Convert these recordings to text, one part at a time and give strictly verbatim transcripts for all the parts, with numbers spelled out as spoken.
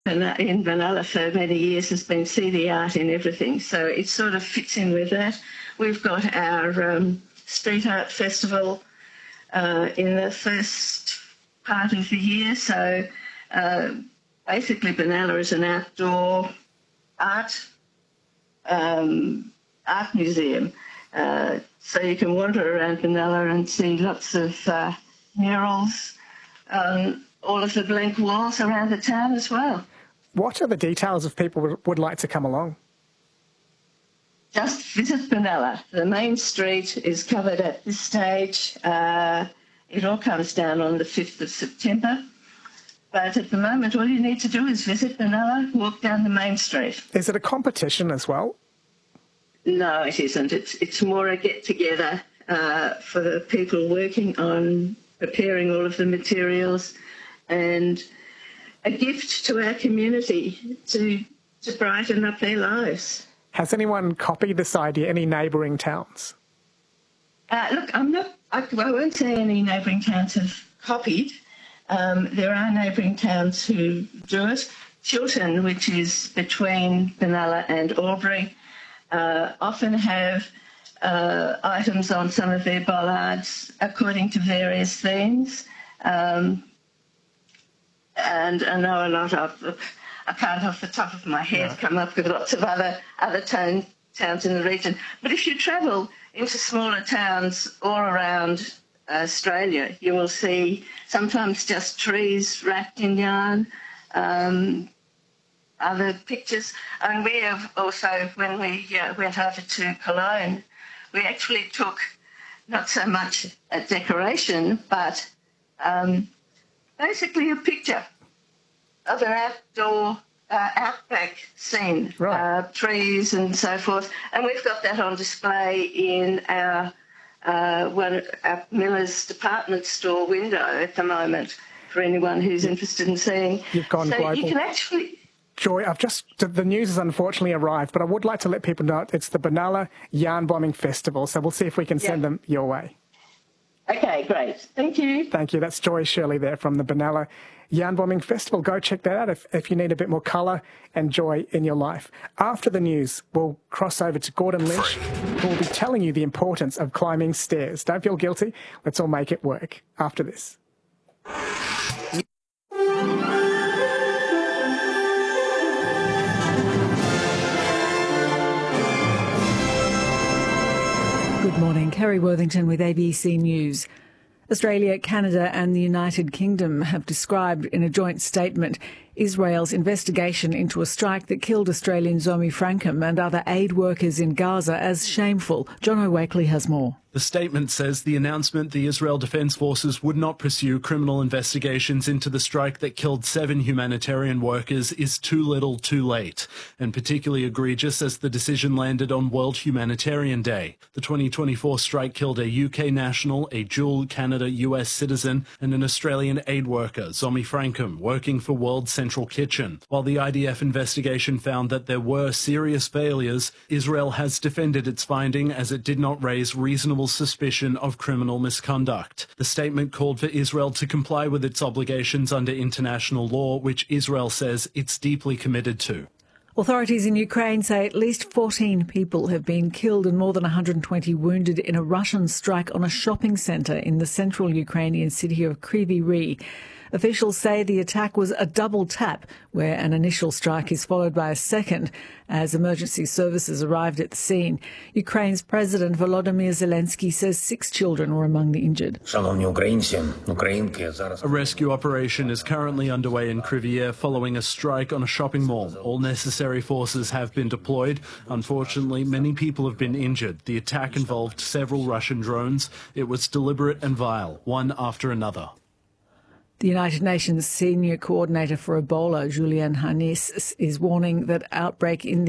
in Benalla for many years has been see the art in everything, so it sort of fits in with that. We've got our um, street art festival uh, in the first part of the year, so uh, basically Benalla is an outdoor art um, art museum, uh, so you can wander around Benalla and see lots of uh, murals, um, all of the blank walls around the town as well. What are the details if people would, would like to come along? Just visit Benalla. The main street is covered at this stage. Uh, it all comes down on the fifth of September. But at the moment, all you need to do is visit Benalla, walk down the main street. Is it a competition as well? No, it isn't. It's, it's more a get-together uh, for the people working on preparing all of the materials and a gift to our community to to brighten up their lives. Has anyone copied this idea, any neighbouring towns? Uh, look, I'm not, I, I won't say any neighbouring towns have copied. Um, there are neighbouring towns who do it. Chiltern, which is between Benalla and Albury, uh, often have uh, items on some of their bollards according to various themes. Um, And I know a lot of, I can't off the top of my head come up with lots of other other town, towns in the region. But if you travel into smaller towns all around Australia, you will see sometimes just trees wrapped in yarn, um, other pictures. And we have also, when we uh, went over to Cologne, we actually took not so much a decoration, but um, basically a picture of an outdoor uh, outback scene, right. uh, trees and so forth. And we've got that on display in our, uh, one, our Miller's department store window at the moment for anyone who's interested in seeing. You've gone so global. You can actually... Joy, I've just, the news has unfortunately arrived, but I would like to let people know it's the Benalla Yarn Bombing Festival, so we'll see if we can send yeah. them your way. Okay, great. Thank you. Thank you. That's Joy Shirley there from the Benalla Yarn Bombing Festival. Go check that out if, if you need a bit more colour and joy in your life. After the news, we'll cross over to Gordon Lynch, who will be telling you the importance of climbing stairs. Don't feel guilty. Let's all make it work after this. Good morning. Kerry Worthington with A B C News. Australia, Canada and the United Kingdom have described in a joint statement Israel's investigation into a strike that killed Australian Zomi Frankham and other aid workers in Gaza as shameful. John O'Wakely has more. The statement says the announcement the Israel Defense Forces would not pursue criminal investigations into the strike that killed seven humanitarian workers is too little too late, and particularly egregious as the decision landed on World Humanitarian Day. The twenty twenty-four strike killed a U K national, a dual Canada-U S citizen, and an Australian aid worker, Zomi Frankham, working for World Central Kitchen. While the I D F investigation found that there were serious failures, Israel has defended its finding as it did not raise reasonable suspicion of criminal misconduct. The statement called for Israel to comply with its obligations under international law, which Israel says it's deeply committed to. Authorities in Ukraine say at least fourteen people have been killed and more than one hundred twenty wounded in a Russian strike on a shopping centre in the central Ukrainian city of Kryvyi Rih. Officials say the attack was a double tap, where an initial strike is followed by a second, as emergency services arrived at the scene. Ukraine's President Volodymyr Zelensky says six children were among the injured. A rescue operation is currently underway in Kryvyi Rih following a strike on a shopping mall. All necessary forces have been deployed. Unfortunately, many people have been injured. The attack involved several Russian drones. It was deliberate and vile, one after another. The United Nations Senior Coordinator for Ebola, Julian Hannis, is warning that outbreak in the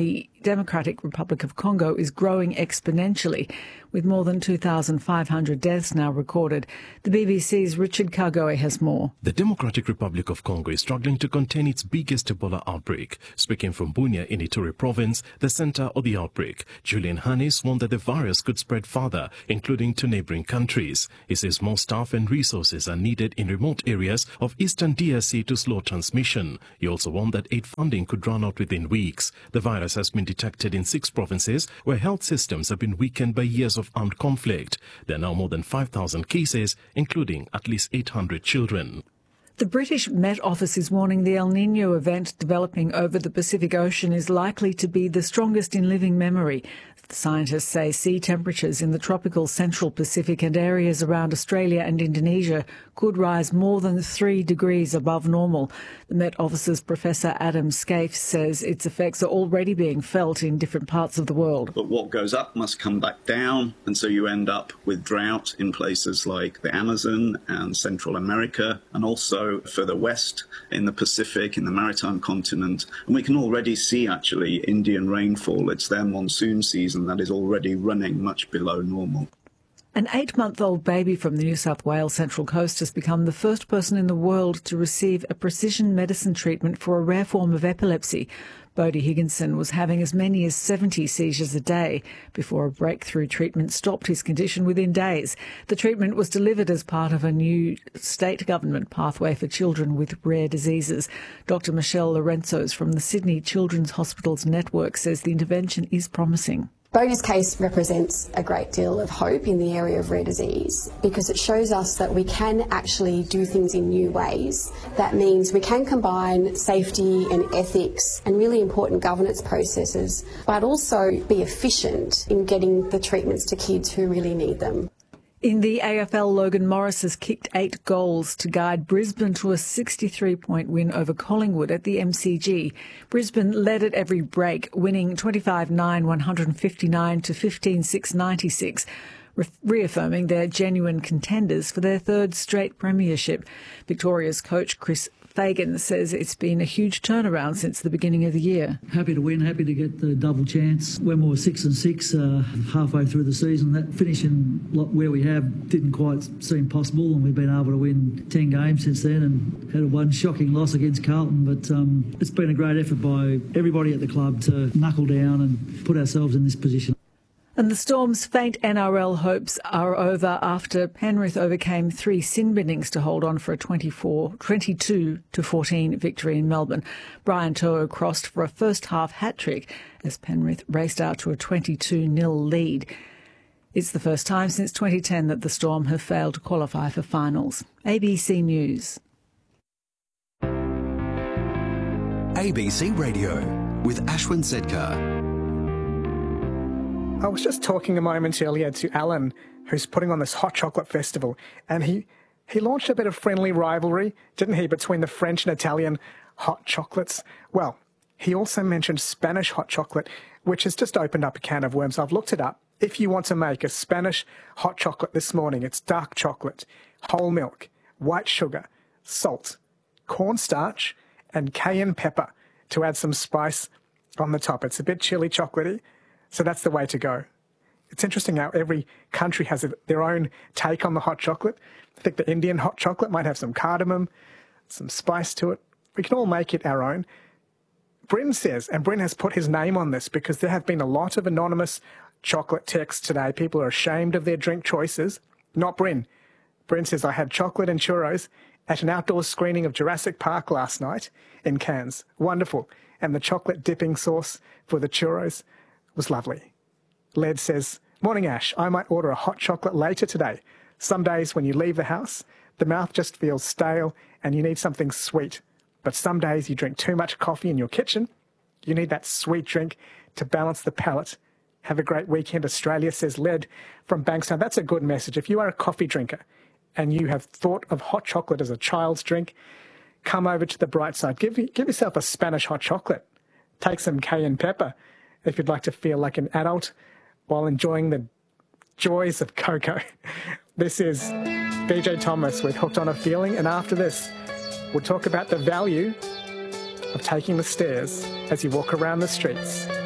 Democratic Republic of Congo is growing exponentially, with more than two thousand five hundred deaths now recorded. The B B C's Richard Kagoe has more. The Democratic Republic of Congo is struggling to contain its biggest Ebola outbreak. Speaking from Bunia in Ituri province, the center of the outbreak, Julian Hannes warned that the virus could spread further, including to neighboring countries. He says more staff and resources are needed in remote areas of eastern D R C to slow transmission. He also warned that aid funding could run out within weeks. The virus has been detected in six provinces where health systems have been weakened by years of armed conflict. There are now more than five thousand cases, including at least eight hundred children. The British Met Office is warning the El Niño event developing over the Pacific Ocean is likely to be the strongest in living memory. The scientists say sea temperatures in the tropical central Pacific and areas around Australia and Indonesia could rise more than three degrees above normal. The Met Office's Professor Adam Scaife says its effects are already being felt in different parts of the world. But what goes up must come back down, and so you end up with drought in places like the Amazon and Central America, and also further west in the Pacific, in the maritime continent. And we can already see, actually, Indian rainfall. It's their monsoon season that is already running much below normal. An eight-month-old baby from the New South Wales Central Coast has become the first person in the world to receive a precision medicine treatment for a rare form of epilepsy. Bodie Higginson was having as many as seventy seizures a day before a breakthrough treatment stopped his condition within days. The treatment was delivered as part of a new state government pathway for children with rare diseases. Doctor Michelle Lorenzos from the Sydney Children's Hospitals Network says the intervention is promising. Bodie's case represents a great deal of hope in the area of rare disease because it shows us that we can actually do things in new ways. That means we can combine safety and ethics and really important governance processes, but also be efficient in getting the treatments to kids who really need them. In the A F L, Logan Morris has kicked eight goals to guide Brisbane to a sixty-three point win over Collingwood at the M C G. Brisbane led at every break, winning twenty-five nine, one fifty-nine to fifteen six ninety-six, re- reaffirming their genuine contenders for their third straight premiership. Victoria's coach Chris Fagan says it's been a huge turnaround since the beginning of the year. Happy to win, happy to get the double chance. When we were six and six uh, halfway through the season, that finishing where we have didn't quite seem possible, and we've been able to win ten games since then and had a one shocking loss against Carlton. But um, it's been a great effort by everybody at the club to knuckle down and put ourselves in this position. And the Storm's faint N R L hopes are over after Penrith overcame three sin binnings to hold on for a twenty-four, twenty-two to fourteen victory in Melbourne. Brian To'o crossed for a first-half hat-trick as Penrith raced out to a twenty-two nil lead. It's the first time since twenty ten that the Storm have failed to qualify for finals. A B C News. A B C Radio with Ashwin Sedkar. I was just talking a moment earlier to Alan, who's putting on this hot chocolate festival, and he, he launched a bit of friendly rivalry, didn't he, between the French and Italian hot chocolates? Well, he also mentioned Spanish hot chocolate, which has just opened up a can of worms. I've looked it up. If you want to make a Spanish hot chocolate this morning, it's dark chocolate, whole milk, white sugar, salt, cornstarch, and cayenne pepper to add some spice on the top. It's a bit chili chocolatey. So that's the way to go. It's interesting how every country has their own take on the hot chocolate. I think the Indian hot chocolate might have some cardamom, some spice to it. We can all make it our own. Bryn says, and Bryn has put his name on this because there have been a lot of anonymous chocolate texts today. People are ashamed of their drink choices. Not Bryn. Bryn says, I had chocolate and churros at an outdoor screening of Jurassic Park last night in Cairns. Wonderful. And the chocolate dipping sauce for the churros was lovely. Led says, morning Ash, I might order a hot chocolate later today. Some days when you leave the house, the mouth just feels stale and you need something sweet. But some days you drink too much coffee in your kitchen. You need that sweet drink to balance the palate. Have a great weekend, Australia, says Led from Bankstown. That's a good message. If you are a coffee drinker and you have thought of hot chocolate as a child's drink, come over to the bright side. Give, give yourself a Spanish hot chocolate. Take some cayenne pepper if you'd like to feel like an adult while enjoying the joys of cocoa. This is B J Thomas with Hooked on a Feeling, and after this, we'll talk about the value of taking the stairs as you walk around the streets.